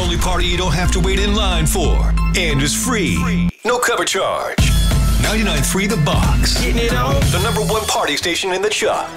only party you don't have to wait in line for. And is free. No cover charge. 99.3 The Box. Getting it on. The #1 party station in the Chuck.